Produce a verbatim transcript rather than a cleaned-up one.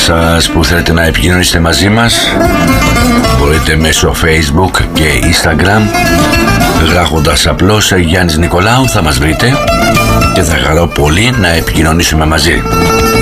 σας που θέλετε να επικοινωνήσετε μαζί μας, μπορείτε μέσω Facebook και Instagram, γράφοντας απλώς Γιάννης Νικολάου θα μας βρείτε και θα χαρώ πολύ να επικοινωνήσουμε μαζί.